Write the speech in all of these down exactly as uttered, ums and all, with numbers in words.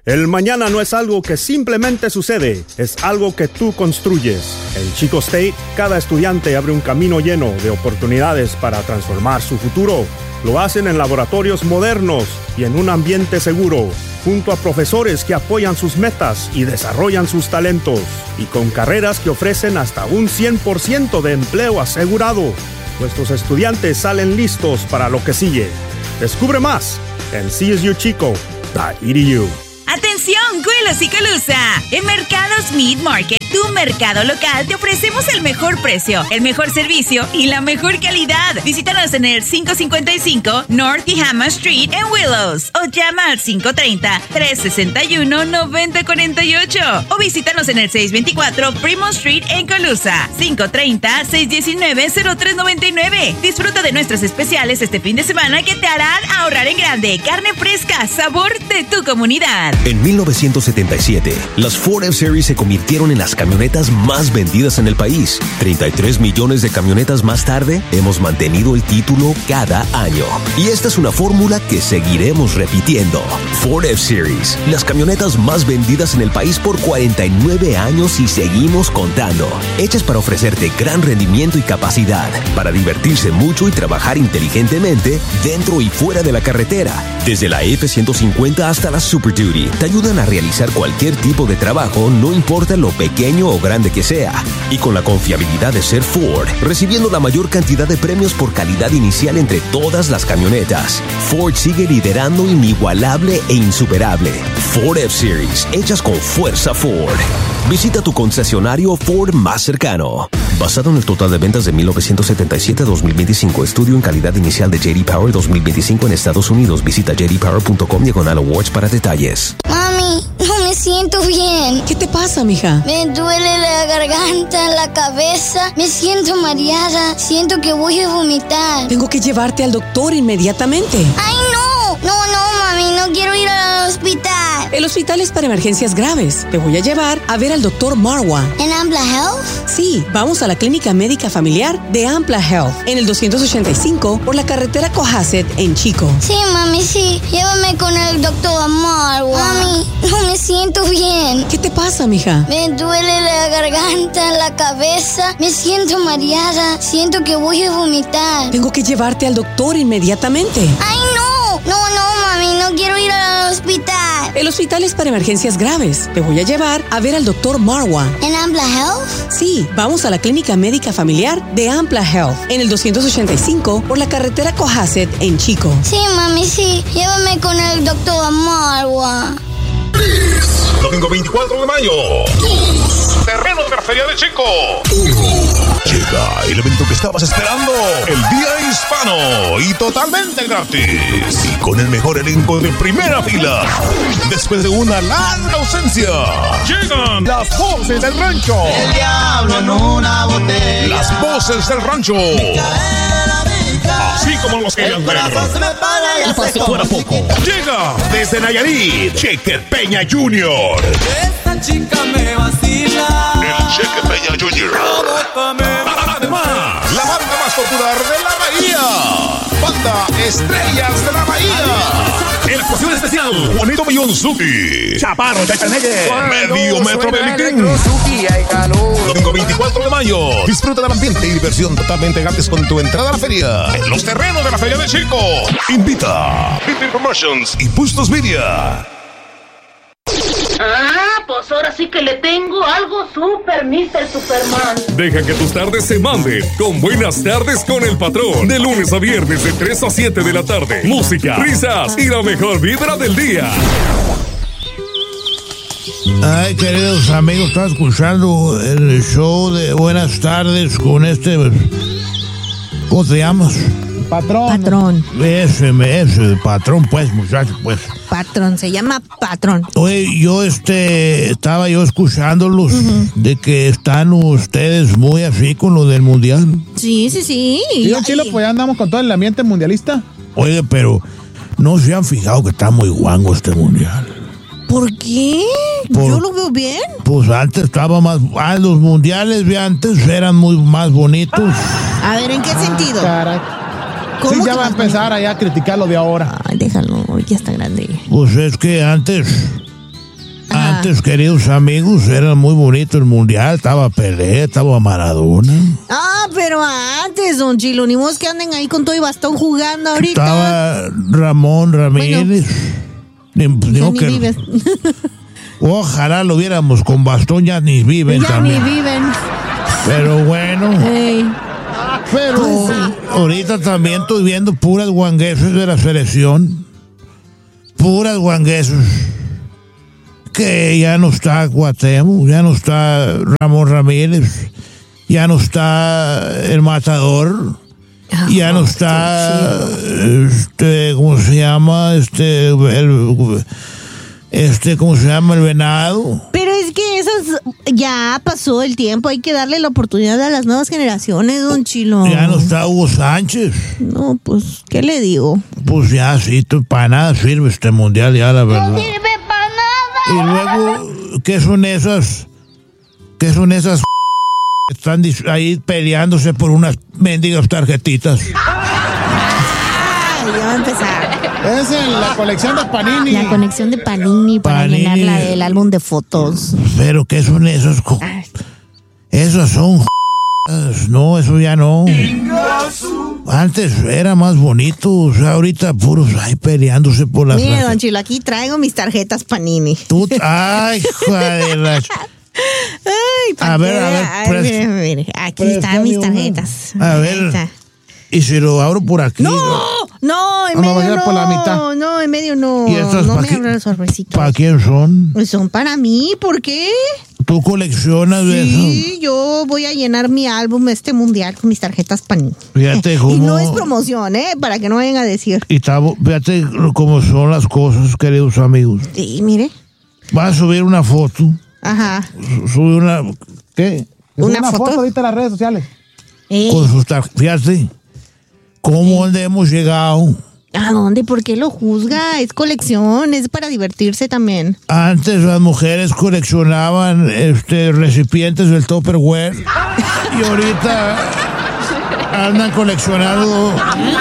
El mañana no es algo que simplemente sucede, es algo que tú construyes. En Chico State, cada estudiante abre un camino lleno de oportunidades para transformar su futuro. Lo hacen en laboratorios modernos y en un ambiente seguro, junto a profesores que apoyan sus metas y desarrollan sus talentos, y con carreras que ofrecen hasta un cien por ciento de empleo asegurado. Nuestros estudiantes salen listos para lo que sigue. Descubre más en C S U Chico punto E D U. ¡Atención, Güelos y Colusa! En Mercados Meat Market, tu mercado local, te ofrecemos el mejor precio, el mejor servicio y la mejor calidad. Visítanos en el quinientos cincuenta y cinco North Tehama Street en Willows o llama al cinco treinta, trescientos sesenta y uno, noventa cuarenta y ocho o visítanos en el seiscientos veinticuatro Fremont Street en Colusa, cinco treinta, seiscientos diecinueve, cero tres noventa y nueve. Disfruta de nuestros especiales este fin de semana que te harán ahorrar en grande. Carne fresca, sabor de tu comunidad. En mil novecientos setenta y siete, las Ford F-Series se convirtieron en las camionetas más vendidas en el país. treinta y tres millones de camionetas más tarde, hemos mantenido el título cada año. Y esta es una fórmula que seguiremos repitiendo. Ford F-Series, las camionetas más vendidas en el país por cuarenta y nueve años y seguimos contando. Hechas para ofrecerte gran rendimiento y capacidad, para divertirse mucho y trabajar inteligentemente dentro y fuera de la carretera. Desde la F ciento cincuenta hasta la Super Duty, te ayudan a realizar cualquier tipo de trabajo, no importa lo pequeño o grande que sea. Y con la confiabilidad de ser Ford, recibiendo la mayor cantidad de premios por calidad inicial entre todas las camionetas, Ford sigue liderando inigualable e insuperable. Ford F-Series, hechas con fuerza Ford. Visita tu concesionario Ford más cercano. Basado en el total de ventas de mil novecientos setenta y siete a dos mil veinticinco, estudio en calidad inicial de J D Power dos mil veinticinco en Estados Unidos. Visita j d power punto com diagonal awards para detalles. Mami, no me siento bien. ¿Qué te pasa, mija? Me duele la garganta, la cabeza. Me siento mareada. Siento que voy a vomitar. Tengo que llevarte al doctor inmediatamente. ¡Ay, no! No, no, mami, no quiero ir al hospital. El hospital es para emergencias graves. Te voy a llevar a ver al doctor Marwa. ¿En Ampla Health? Sí, vamos a la clínica médica familiar de Ampla Health, en el doscientos ochenta y cinco por la carretera Cohasset en Chico. Sí, mami, sí. Llévame con el doctor Marwa. Mami, no me siento bien. ¿Qué te pasa, mija? Me duele la garganta, la cabeza. Me siento mareada. Siento que voy a vomitar. Tengo que llevarte al doctor inmediatamente. ¡Ay, no! No, no, mami, no quiero ir al hospital. El hospital es para emergencias graves. Te voy a llevar a ver al doctor Marwa. ¿En Ampla Health? Sí, vamos a la clínica médica familiar de Ampla Health, en el doscientos ochenta y cinco por la carretera Cohasset en Chico. Sí, mami, sí. Llévame con el doctor Marwa. Domingo veinticuatro de mayo. Dos. Terrenos de la Feria de Chico. Uno. Llega el evento que estabas esperando. El Día Hispano. Y totalmente gratis. Y con el mejor elenco de primera fila. Después de una larga ausencia, llegan las voces del rancho. El diablo en una botella. Las voces del rancho. Así como los querían ver. Y por si fuera poco, llega desde Nayarit, Cheque Peña junior Esta chica me vacila. El Cheque Peña junior Además, la banda más popular de la Bahía. Banda Estrellas de la Bahía. En actuación especial, Juanito Millonzuki, Chaparro Chachanelle, Medio Metro Beliquín. Domingo veinticuatro de mayo. Disfruta del ambiente y diversión totalmente gratis con tu entrada a la feria. En los terrenos de la Feria de Chico. Invita Peter Promotions y Bustos Media. Ah, pues ahora sí que le tengo algo super, mister Superman. Deja que tus tardes se manden con Buenas Tardes con el Patrón. De lunes a viernes de tres a siete de la tarde. Música, risas y la mejor vibra del día. Ay, queridos amigos, estaba escuchando el show de Buenas Tardes con este... ¿Cómo te llamas? Patrón. Patrón. Ese, ese, patrón, pues, muchacho, pues. Patrón, se llama patrón. Oye, yo, este, estaba yo escuchándolos uh-huh. de que están ustedes muy así con lo del mundial. Sí, sí, sí. Y don Chilo, pues ya andamos con todo el ambiente mundialista. Oye, pero no se han fijado que está muy guango este mundial. ¿Por qué? Por, yo lo veo bien. Pues antes estaba más... Ah, los mundiales de antes eran muy más bonitos. A ver, ¿en qué sentido? Caray. Sí, ya va a empezar allá a criticar lo de ahora. Ay, déjalo, ya está grande. Pues es que antes Antes, queridos amigos, era muy bonito el mundial. Estaba Pelé, estaba Maradona. Ah, pero antes, don Chilo, ni vos que anden ahí con todo y bastón jugando ahorita. Estaba Ramón Ramírez. Bueno, ni, ya ni ni que, vives. Ojalá lo viéramos con bastón, ya ni viven Ya también. ni viven. Pero bueno. Ey. Pero Pues sí. ahorita también estoy viendo puras guanguesos de la selección. Puras guanguesos. Que ya no está Cuauhtémoc, ya no está Ramón Ramírez, ya no está el Matador, Ah, ya no está, este, ¿cómo se llama? Este, el, este, ¿cómo se llama? El Venado. Pero es que esas ya pasó el tiempo, hay que darle la oportunidad a las nuevas generaciones, don Chilo. Ya no está Hugo Sánchez. No, pues, ¿qué le digo? Pues ya, sí, tú, para nada sirve este mundial, ya la verdad. No sirve para nada. Y luego, ¿qué son esas? ¿Qué son esas que están dis- ahí peleándose por unas mendigas tarjetitas? Ay, ya va a empezar. Es en la colección de Panini. La conexión de Panini para Panini. llenarla del álbum de fotos. Pero ¿qué son esas? co- Esas son no, eso ya no. Antes era más bonito, o sea, ahorita puros ahí peleándose por las... Mire, don Chilo, aquí traigo mis tarjetas Panini. Tú, ay, joder, la... Ay, A ver, a ver, Ay, presta- mire, mire, aquí préstame están mis una. tarjetas. A Ahí ver, está. y si lo abro por aquí... No, no, en No, no, medio vaya no. por la mitad. No, en medio no. ¿Y estas No pa' me qué? abran los sobrecitos. ¿Para quién son? Pues son para mí, ¿por qué? ¿Tú coleccionas de eso? Sí, yo voy a llenar mi álbum este mundial con mis tarjetas Panini. Fíjate Y cómo... no es promoción, ¿eh? Para que no vayan a decir. Y tabo- fíjate cómo son las cosas, queridos amigos. Sí, mire. Vas a subir una foto. Ajá. su- Sube una... ¿Qué? Es ¿Una una foto foto? ahorita en las redes sociales. Eh, Con sus tar- Fíjate cómo dónde hemos llegado. ¿A dónde? ¿Por qué lo juzga? Es colección, es para divertirse también. Antes las mujeres coleccionaban este, recipientes del Tupperware y ahorita andan coleccionando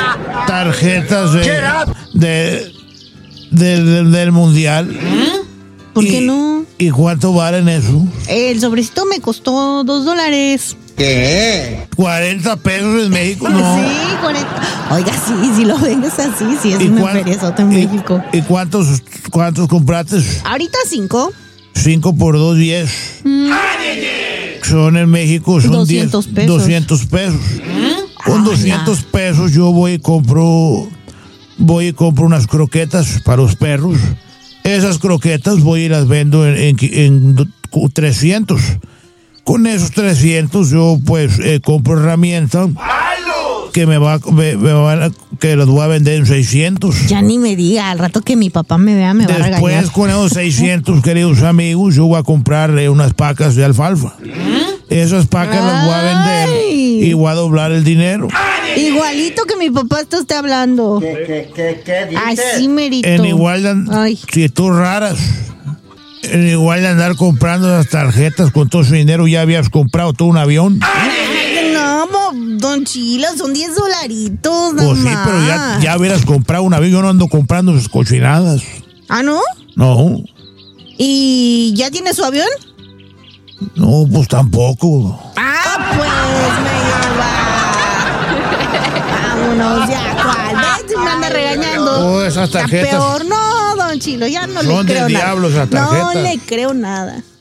tarjetas de, de, de- de- del mundial. ¿Por Y- qué no? ¿Y cuánto valen eso? El sobrecito me costó dos dólares. ¿Qué? cuarenta pesos en México, no. Sí, cuarenta. Oiga, sí, si lo vendes así, sí, es ¿Y una cuán- feriezota en y- México. ¿Y cuántos, cuántos compraste? Ahorita cinco. Cinco por dos, diez. Mm, Son en México, son doscientos diez, pesos. doscientos pesos. Con Ay, doscientos pesos yo voy y compro, voy y compro unas croquetas para los perros. Esas croquetas voy y las vendo en, en, en do- trescientos. Con esos trescientos yo pues eh, compro herramientas que me va me, me van a- que las voy a vender en seiscientos. Ya ni me diga, al rato que mi papá me vea me va a regañar. Después con esos seiscientos, queridos amigos, yo voy a comprarle unas pacas de alfalfa. Esas pacas las voy a vender Ay. y voy a doblar el dinero. Igualito que mi papá te está hablando. ¿Qué, qué, qué dices? Así merito. En igual de, Ay. si tú raras, en igual de andar comprando las tarjetas con todo ese dinero, ya habías comprado todo un avión. Ay, no, mo- don Chila, son diez dolaritos. Pues sí, nada pero ya, más. ya hubieras comprado un avión. Yo no ando comprando esas cochinadas. ¿Ah, no? No, ¿Y ya tiene su avión? no, pues tampoco. Ah, pues me lleva. Vámonos ya, ¿cuál? ¿Ves? Si me anda regañando. Oh, esas Está tarjetas. peor. No, don Chilo, ya no Son le del creo nada. diablo esas No tarjetas. le creo nada.